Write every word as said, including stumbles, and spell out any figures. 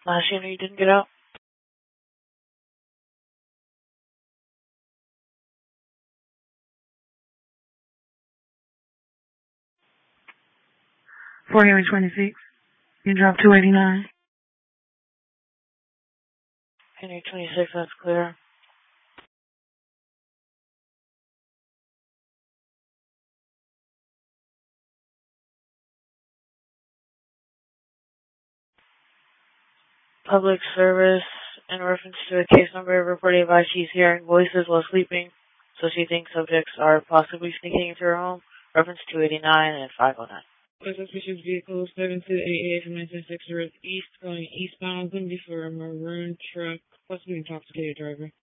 Last unit, you didn't get out? four Henry twenty-six. You dropped two eighty-nine. Henry twenty-six, that's clear. Public service in reference to a case number reported by she's hearing voices while sleeping, so she thinks subjects are possibly sneaking into her home. Reference two eighty-nine and five oh nine. A suspicious vehicle seven two eight eight from nineteen six East going eastbound, looking for a maroon truck, possibly intoxicated driver.